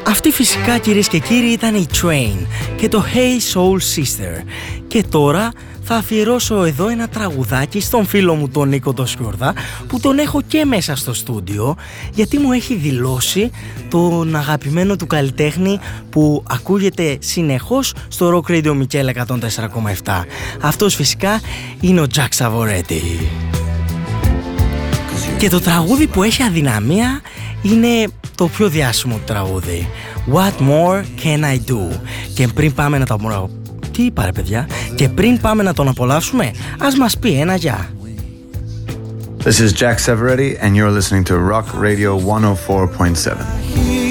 Αυτή φυσικά, κυρίες και κύριοι, ήταν η Train και το Hey Soul Sister. Και τώρα θα αφιερώσω εδώ ένα τραγουδάκι στον φίλο μου τον Νίκο το Σιόρδα, που τον έχω και μέσα στο στούντιο, γιατί μου έχει δηλώσει τον αγαπημένο του καλλιτέχνη που ακούγεται συνεχώς στο Rock Radio Mikela 104,7. Αυτός φυσικά είναι ο Jack Savoretti. Και το τραγούδι που έχει αδυναμία είναι το πιο διάσημο του τραγούδι, What More Can I Do. Και πριν πάμε να το Τι είπα ρε παιδιά? Και πριν πάμε να τον απολαύσουμε, ας μας πει ένα γεια. This is Jack Savoretti and you're listening to Rock Radio 104.7.